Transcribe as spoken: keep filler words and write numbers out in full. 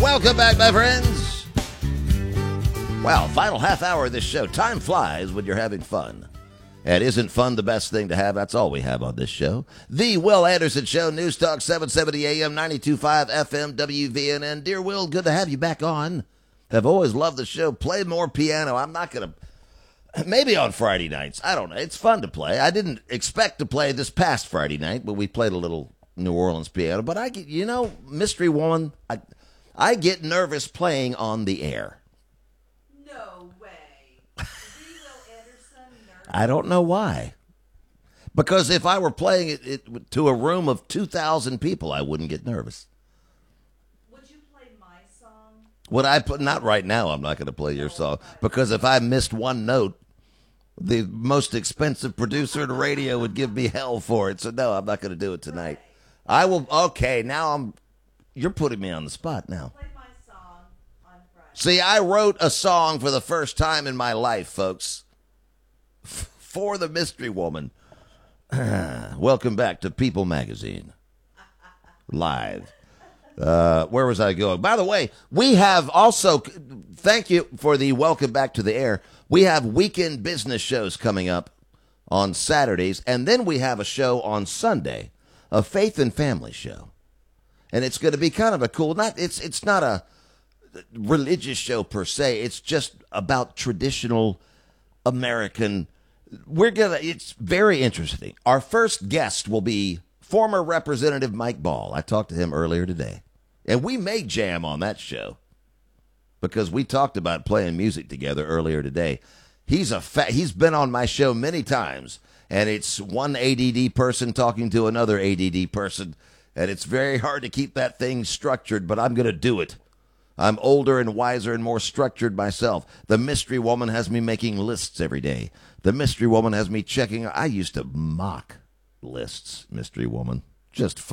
Welcome back, my friends. Wow, final half hour of this show. Time flies when you're having fun. And isn't fun the best thing to have? That's all we have on this show. The Will Anderson Show, News Talk seven seventy A M, ninety-two point five F M, W V N N. Dear Will, good to have you back on. Have always loved the show. Play more piano. I'm not going to... Maybe on Friday nights. I don't know. It's fun to play. I didn't expect to play this past Friday night, but we played a little New Orleans piano. But I get, you know, Mystery Woman, I, I get nervous playing on the air. No way. Will Anderson nervous? I don't know why. Because if I were playing it, it to a room of two thousand people, I wouldn't get nervous. Would you play my song? Would I put? Not right now. I'm not going to play your song. Because if I missed one note, the most expensive producer in the radio would give me hell for it. So no, I'm not going to do it tonight. I will. Okay, now I'm. You're putting me on the spot now. Play my song on Friday. See, I wrote a song for the first time in my life, folks, f- for the Mystery Woman. Welcome back to People Magazine. Live. Uh, where was I going? By the way, we have also, thank you for the welcome back to the air. We have weekend business shows coming up on Saturdays, and then we have a show on Sunday, a faith and family show. And it's going to be kind of a cool, not it's it's not a religious show per se. It's just about traditional American. We're gonna. It's very interesting. Our first guest will be former Representative Mike Ball. I talked to him earlier today, and we may jam on that show because we talked about playing music together earlier today. He's a fa- he's been on my show many times, and it's one A D D person talking to another A D D person, and it's very hard to keep that thing structured, but I'm going to do it. I'm older and wiser and more structured myself. The Mystery Woman has me making lists every day. The Mystery Woman has me checking. I used to mock lists, Mystery Woman. Just